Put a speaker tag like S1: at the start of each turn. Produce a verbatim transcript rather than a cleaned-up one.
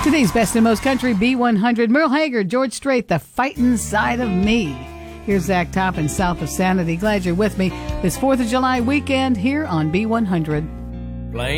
S1: Today's Best and Most Country, B one hundred. Merle Haggard, George Strait, The Fightin' Side of Me. Here's Zach Toppin, South of Sanity. Glad you're with me this fourth of July weekend here on B one hundred.